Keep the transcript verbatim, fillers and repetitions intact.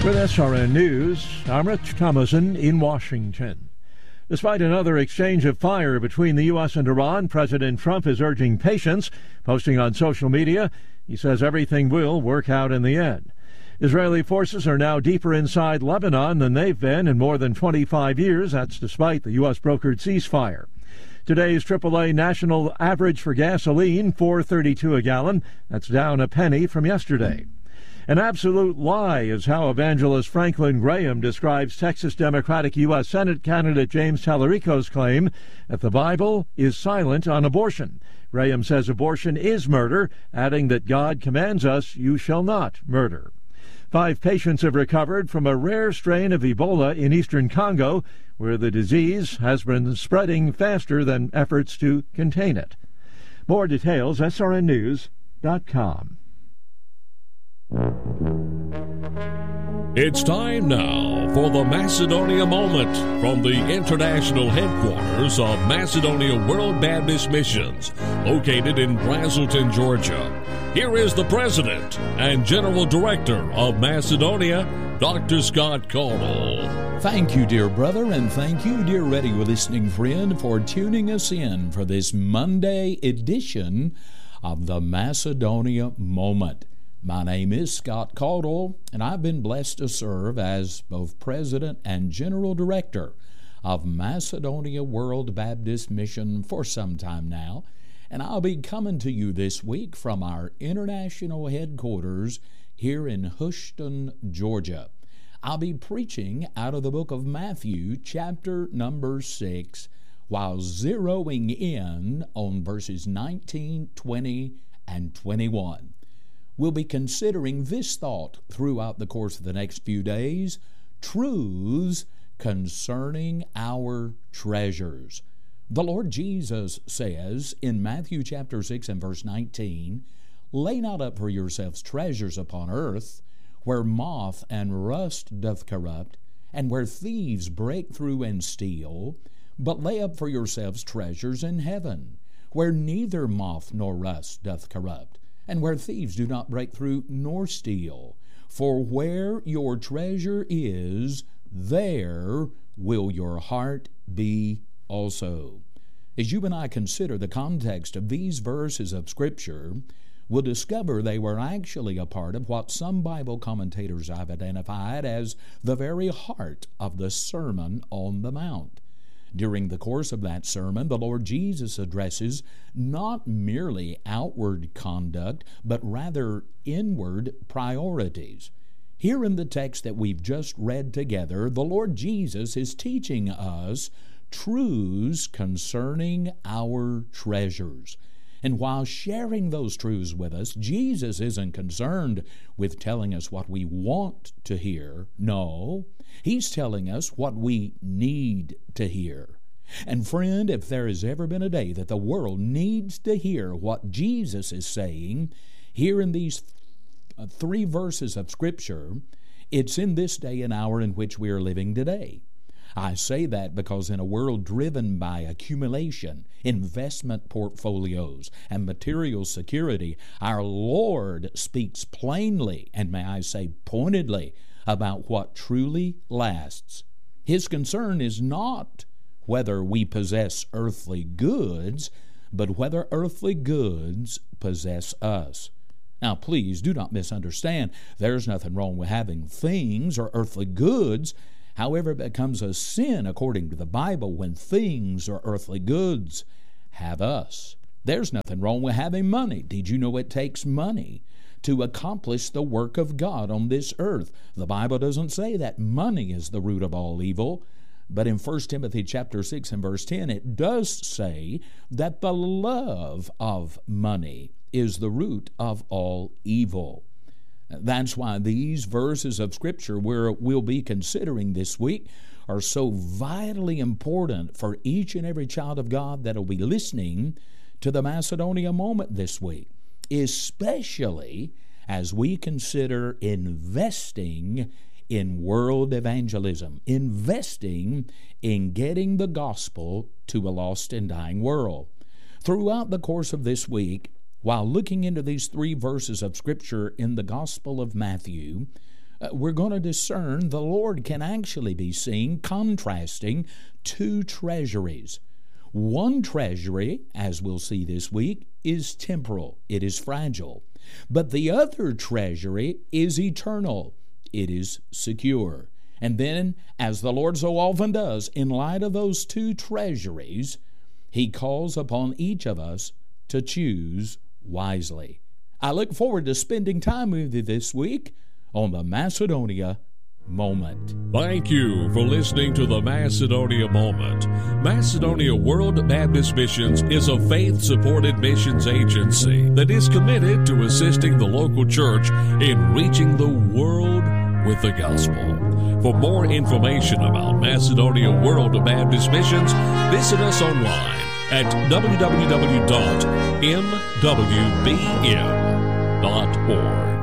With S R N News, I'm Rich Thomason in Washington. Despite another exchange of fire between the U S and Iran, President Trump is urging patience. Posting on social media, he says everything will work out in the end. Israeli forces are now deeper inside Lebanon than they've been in more than twenty-five years. That's despite the U S-brokered ceasefire. Today's triple A national average for gasoline, four thirty-two a gallon. That's down a penny from yesterday. An absolute lie is how evangelist Franklin Graham describes Texas Democratic U S Senate candidate James Tallarico's claim that the Bible is silent on abortion. Graham says abortion is murder, adding that God commands us, "You shall not murder." Five patients have recovered from a rare strain of Ebola in eastern Congo, where the disease has been spreading faster than efforts to contain it. More details, S R N news dot com. It's time now for the Macedonia Moment from the international headquarters of Macedonia World Baptist Missions, located in Braselton, Georgia. Here is the President and General Director of Macedonia, Doctor Scott Caudill. Thank you, dear brother, and thank you, dear radio listening friend, for tuning us in for this Monday edition of the Macedonia Moment. My name is Scott Caudill, and I've been blessed to serve as both President and General Director of Macedonia World Baptist Mission for some time now, and I'll be coming to you this week from our international headquarters here in Houston, Georgia. I'll be preaching out of the book of Matthew, chapter number six, while zeroing in on verses nineteen, twenty, and twenty-one. We'll be considering this thought throughout the course of the next few days: truths concerning our treasures. The Lord Jesus says in Matthew chapter six and verse nineteen, "Lay not up for yourselves treasures upon earth, where moth and rust doth corrupt, and where thieves break through and steal, but lay up for yourselves treasures in heaven, where neither moth nor rust doth corrupt, and where thieves do not break through nor steal. For where your treasure is, there will your heart be also." As you and I consider the context of these verses of Scripture, we'll discover they were actually a part of what some Bible commentators have identified as the very heart of the Sermon on the Mount. During the course of that sermon, the Lord Jesus addresses not merely outward conduct, but rather inward priorities. Here in the text that we've just read together, the Lord Jesus is teaching us truths concerning our treasures. And while sharing those truths with us, Jesus isn't concerned with telling us what we want to hear. No, He's telling us what we need to hear. And friend, if there has ever been a day that the world needs to hear what Jesus is saying here in these three verses of Scripture, it's in this day and hour in which we are living today. I say that because in a world driven by accumulation, investment portfolios, and material security, our Lord speaks plainly, and may I say pointedly, about what truly lasts. His concern is not whether we possess earthly goods, but whether earthly goods possess us. Now, please do not misunderstand. There's nothing wrong with having things or earthly goods. However, it becomes a sin, according to the Bible, when things or earthly goods have us. There's nothing wrong with having money. Did you know it takes money to accomplish the work of God on this earth? The Bible doesn't say that money is the root of all evil, but in First Timothy chapter six and verse ten, it does say that the love of money is the root of all evil. That's why these verses of Scripture we're, we'll be considering this week are so vitally important for each and every child of God that will be listening to the Macedonia Moment this week, especially as we consider investing in world evangelism, investing in getting the gospel to a lost and dying world. Throughout the course of this week, while looking into these three verses of Scripture in the Gospel of Matthew, uh, we're going to discern the Lord can actually be seen contrasting two treasuries. One treasury, as we'll see this week, is temporal. It is fragile. But the other treasury is eternal. It is secure. And then, as the Lord so often does, in light of those two treasuries, He calls upon each of us to choose wisely. I look forward to spending time with you this week on the Macedonia Moment. Thank you for listening to the Macedonia Moment. Macedonia World Baptist Missions is a faith-supported missions agency that is committed to assisting the local church in reaching the world with the gospel. For more information about Macedonia World Baptist Missions, visit us online at w w w dot m w b m dot org.